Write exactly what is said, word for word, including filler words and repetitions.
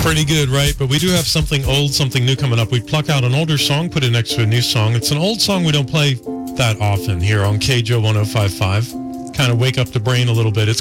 Pretty good, right? But we do have something old, something new coming up. We pluck out an older song, put it next to a new song. It's an old song we don't play that often here on K J O one oh five point five. Kind of wake up the brain a little bit. It's